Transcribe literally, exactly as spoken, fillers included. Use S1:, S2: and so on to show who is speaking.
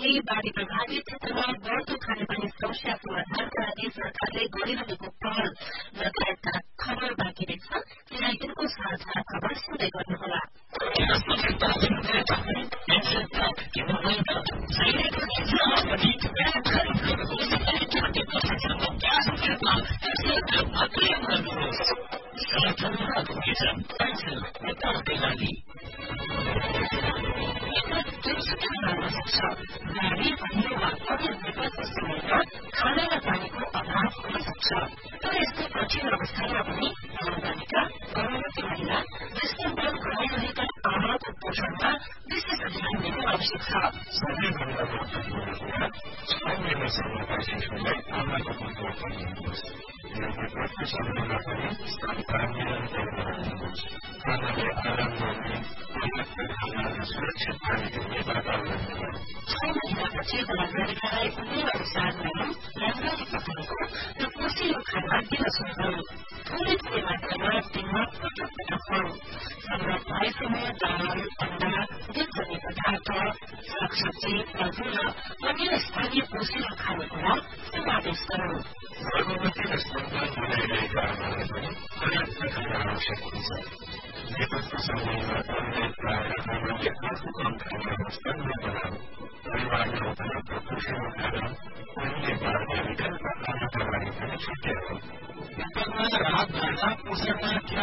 S1: केही बाढी प्रभावित क्षेत्रमा बढ्दो खानेपानी समस्या समाधानका लागि सरकारले गरिरहेको पहल लगायतका खबर बाँकी नै छ। सिआइएनको साझा खबर सुन्दै गर्नुहोला। बाढी पहिरो वा अन्य विपदको समयमा खाना र पानीको अभाव हुन सक्छ। तर यस्तो कठिन अवस्थामा पनि बालबालिका, गर्भवती महिला, स्तनपान गराइरहेका आमाको पोषणमा विशेष ध्यान दिनु आवश्यक छ।
S2: सबै भन्दा महत्वपूर्ण कुरा छ महिनासम्मका शिशुलाई आमाको दुधमा खुवाउनुहोस्। यो विपदको समयमा पनि स्तनपान निरन्तर गराउनुहोस्। आमाले आराम गर्ने, पर्याप्त खाना र सुरक्षित पानी दिने वातावरण बनाउनु।
S1: छ महिनापछि बालबालिकालाई उमेर अनुसार नरम, राम्ररी पकाएको र पोषिलो खाना दिन सक्छौं। थोरै थोरै मात्रामा दिनमा पटक पटक खुवाऊ। जरुरत भएसम्म दाल, अण्डा, दुधजन्य पदार्थ, सागसब्जी, फलफूल र अन्य स्थानीय पोषिलो खानेकुरा समावेश गरौं।
S2: गर्भवती र स्तनपान गराइरहेका आमालाई पनि पर्याप्त खाना आवश्यक हुन्छ। विपदको समयमा अन्य प्रायः आमाले आफू कम खाना स्तनमा बनाएर